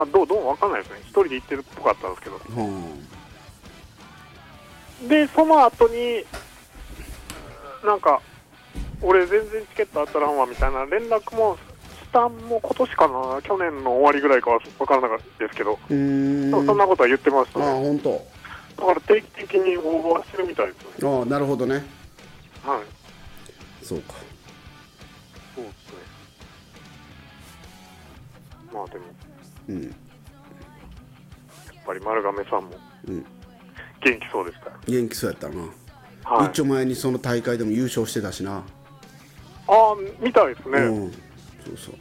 どうもわかんないですね。一人で行ってるっぽかったんですけど。で、その後に、なんか、俺全然チケット当たらんわみたいな連絡もしたんも今年かな、去年の終わりぐらいかは分からなかったですけど、そんなことは言ってましたね。 本当。 だから定期的に応募はしてるみたいですね。 なるほどね。 はい。 そうか。 そうですね。まあでも、やっぱり丸亀さんも元気そうでした。 元気そうやったな。 はい、 一丁前にその大会でも優勝してたしな。 みたいですね。 そうそう。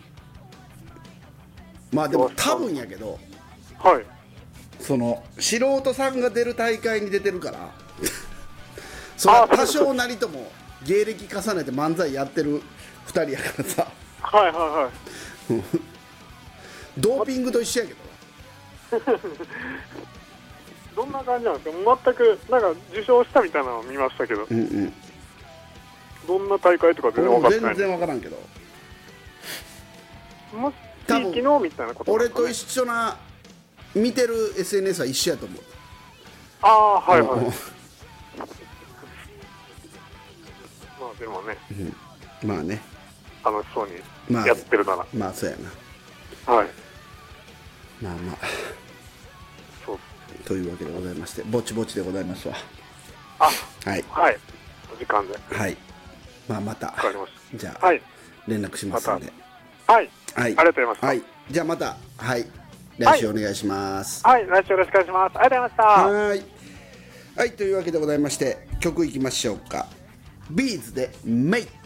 まあでも多分やけど、 はい、 その素人さんが出る大会に出てるからそれは多少なりとも芸歴重ねて漫才やってる2人やからさ。 はいはいはい。 ドーピングと一緒やけどどんな感じなんですか。全くなんか受賞したみたいなのを見ましたけど、どんな大会とか全然分かってない。 全然分からんけど、 地域のみたいなことなんですかね。 俺と一緒な見てる SNS は一緒やと思う。 はいはい。まあでもね、 まあね、 楽しそうにやってるなら、 まあそうやな。はい。 まあそうというわけでございまして、ぼちぼちでございますわ。はいはい、お時間で。 はい。まあまた、 わかりました。 じゃあ、連絡しますんで。 はい。ありがとうございました。 はい。じゃあまた、来週お願いします。 はい、来週よろしくお願いします。ありがとうございました。 はい、というわけでございまして、曲いきましょうか。ビーズでメイク。